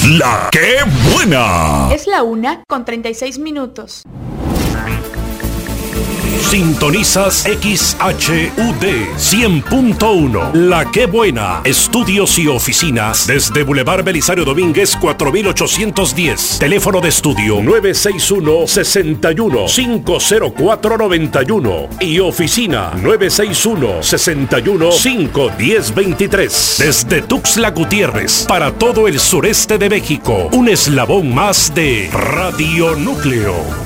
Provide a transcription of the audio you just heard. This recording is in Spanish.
La que buena. Es la 1:36. Sintonizas XHUD 100.1. La que buena. Estudios y oficinas desde Boulevard Belisario Domínguez 4810. Teléfono de estudio 961-61-50491 y oficina 961-61-51023. Desde Tuxtla Gutiérrez para todo el sureste de México. Un eslabón más de Radio Núcleo.